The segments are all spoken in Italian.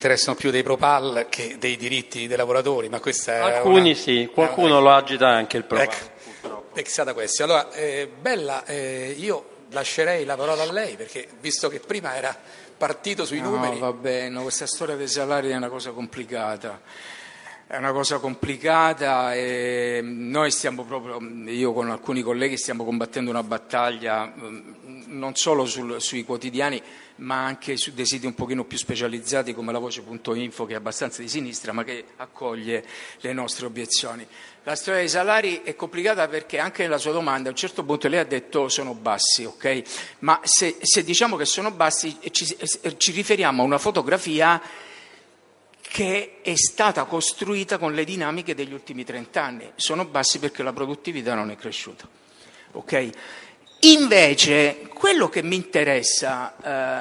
interessano più dei Propal che dei diritti dei lavoratori, ma questa è alcuni sì, qualcuno lo agita anche il Propal. Ecco, questa. Allora, Bella, io lascerei la parola a lei, perché visto che prima era partito sui numeri... No, va bene, questa storia dei salari è una cosa complicata. È una cosa complicata e noi stiamo proprio, io con alcuni colleghi stiamo combattendo una battaglia non solo sui quotidiani ma anche su dei siti un pochino più specializzati come la Voce.info, che è abbastanza di sinistra ma che accoglie le nostre obiezioni. La storia dei salari è complicata perché anche nella sua domanda a un certo punto lei ha detto sono bassi, ok? Ma se diciamo che sono bassi ci riferiamo a una fotografia che è stata costruita con le dinamiche degli ultimi 30 anni. Sono bassi perché la produttività non è cresciuta. Okay? Invece, quello che mi interessa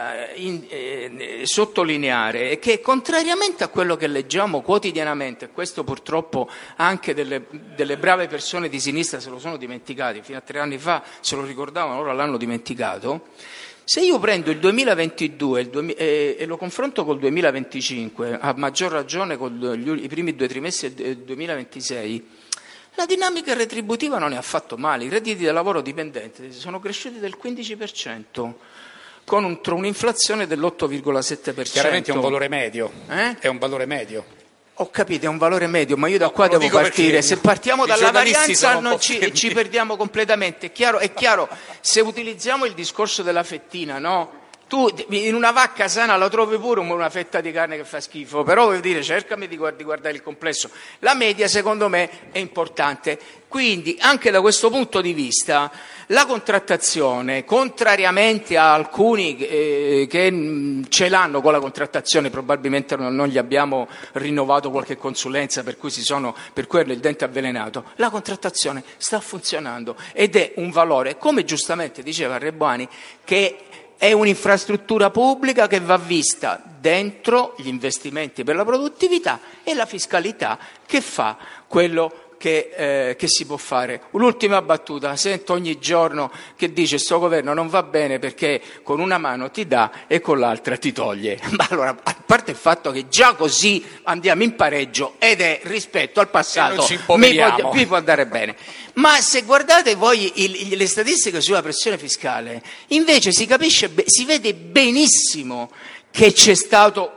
sottolineare è che, contrariamente a quello che leggiamo quotidianamente, e questo purtroppo anche delle brave persone di sinistra se lo sono dimenticati, fino a 3 anni fa se lo ricordavano, ora l'hanno dimenticato. Se io prendo il 2022 e lo confronto col 2025, a maggior ragione con i primi 2 trimestri del 2026, la dinamica retributiva non è affatto male. I redditi da lavoro dipendente sono cresciuti del 15%, con un'inflazione dell'8,7%. Chiaramente è un valore medio. È un valore medio. Ho capito, è un valore medio, ma io da qua devo partire. Se partiamo dalla varianza ci perdiamo completamente. È chiaro, se utilizziamo il discorso della fettina, no? Tu in una vacca sana la trovi pure una fetta di carne che fa schifo, però voglio dire, cercami di guardare il complesso. La media secondo me è importante. Quindi anche da questo punto di vista la contrattazione, contrariamente a alcuni che ce l'hanno con la contrattazione, probabilmente non gli abbiamo rinnovato qualche consulenza per cui hanno il dente avvelenato, la contrattazione sta funzionando ed è un valore, come giustamente diceva Reboani, che è un'infrastruttura pubblica che va vista dentro gli investimenti per la produttività e la fiscalità che fa quello che si può fare. Un'ultima battuta, sento ogni giorno che dice sto governo non va bene perché con una mano ti dà e con l'altra ti toglie. Ma allora, a parte il fatto che già così andiamo in pareggio ed è rispetto al passato mi può andare bene. Ma se guardate voi le statistiche sulla pressione fiscale, invece si vede benissimo che c'è stato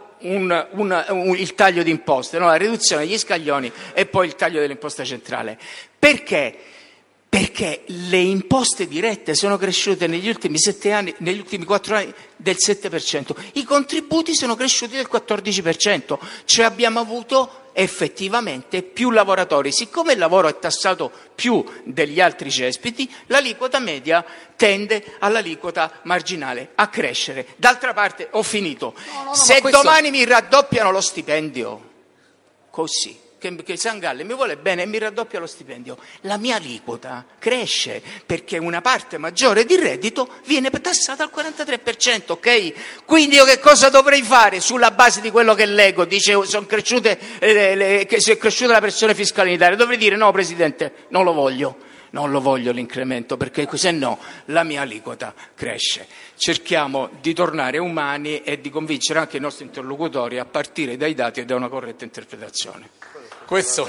il taglio di imposte, no? La riduzione degli scaglioni e poi il taglio dell'imposta centrale. Perché? Perché le imposte dirette sono cresciute negli ultimi 4 anni del 7%, i contributi sono cresciuti del 14%, cioè abbiamo avuto effettivamente più lavoratori. Siccome il lavoro è tassato più degli altri cespiti, l'aliquota media tende all'aliquota marginale a crescere. D'altra parte, ho finito, se domani mi raddoppiano lo stipendio, così, che Sangalli mi vuole bene e mi raddoppia lo stipendio, la mia aliquota cresce perché una parte maggiore di reddito viene tassata al 43%, ok? Quindi io che cosa dovrei fare sulla base di quello che leggo? Dice che si è cresciuta la pressione fiscale in Italia. Dovrei dire no, Presidente, non lo voglio l'incremento perché se no la mia aliquota cresce. Cerchiamo di tornare umani e di convincere anche i nostri interlocutori a partire dai dati e da una corretta interpretazione. Questo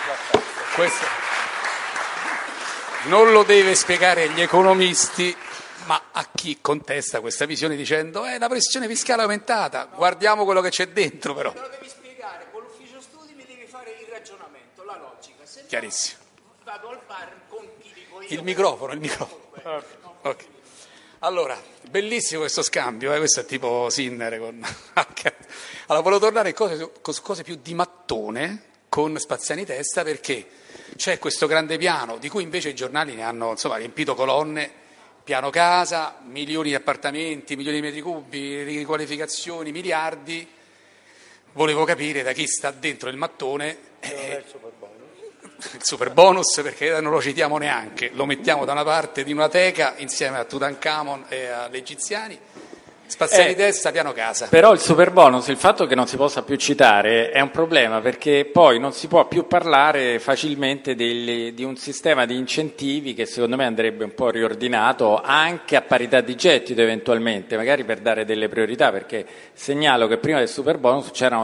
non lo deve spiegare agli economisti, ma a chi contesta questa visione dicendo la pressione fiscale è aumentata, guardiamo quello che c'è dentro però. Te lo devi spiegare, con l'ufficio studi mi devi fare il ragionamento, la logica. Se chiarissimo. Vado al bar con chi dico io. Il microfono. Okay. Allora, bellissimo questo scambio, questo è tipo Sinner con... Allora, volevo tornare su cose più di mattone con Spaziani Testa, perché c'è questo grande piano di cui invece i giornali ne hanno riempito colonne, piano casa, milioni di appartamenti, milioni di metri cubi, riqualificazioni, miliardi. Volevo capire da chi sta dentro il mattone il super bonus, perché non lo citiamo neanche, lo mettiamo da una parte di una teca insieme a Tutankhamon e agli egiziani. Spaziani Testa, piano casa. Però il super bonus, il fatto che non si possa più citare è un problema, perché poi non si può più parlare facilmente di un sistema di incentivi che secondo me andrebbe un po' riordinato anche a parità di gettito eventualmente, magari per dare delle priorità, perché segnalo che prima del super bonus c'erano